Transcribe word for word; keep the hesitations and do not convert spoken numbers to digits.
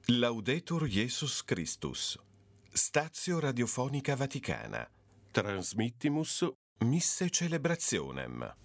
Laudetur Jesus Christus. Stazio Radiofonica Vaticana. Transmittimus Misse Celebrationem.